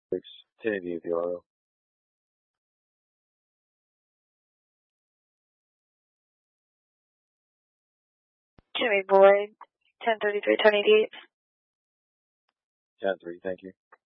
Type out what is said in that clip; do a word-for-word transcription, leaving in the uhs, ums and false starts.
ten D at the R O. Jimmy Boyd, ten thirty-three, ten eighty-eight. ten three, thank you.